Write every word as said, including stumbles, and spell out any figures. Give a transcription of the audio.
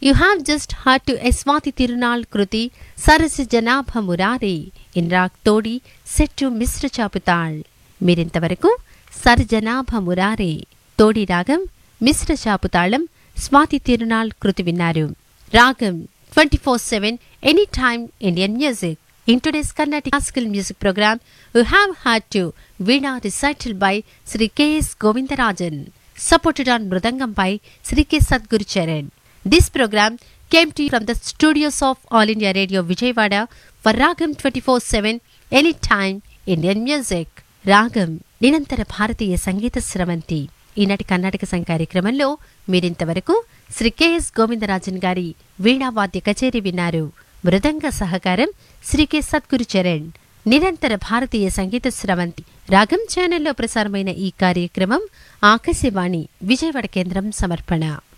You have just heard to Eswati Tirunal Kruti Sarasa Janabha Murari in Rag Todi set to Mister Chaputal. Mirintavaraku Sarjanabha Murari Todi Ragam Mister Chaputalam Swati Tirunal Kruti Vinnaru. Ragam twenty-four seven Anytime Indian Music. In today's Carnatic Classical Music program, we have had to Veena recital by Sri K S Govindarajan, supported on Mridangam by Sri K Sadguru Charan. This program came to you from the studios of All India Radio Vijayawada for Ragam twenty-four seven Anytime Indian Music. Ragam నిరంతర భారతీయ సంగీత స్రవంతి. ఈనాటి కర్ణాటక సంగీత కార్యక్రమంలో మీరింతవరకు Shri K S Govindarajan గారి వీణావాద్య కచేరీ విన్నారు. మృదంగ సహకారం Shri K Sadhguru Charan. నిరంతర భారతీయ సంగీత స్రవంతి రాగం ఛానల్లో ప్రసారమైన ఈ కార్యక్రమం ఆకాశవాణి విజయవాడ కేంద్రం సమర్పణ.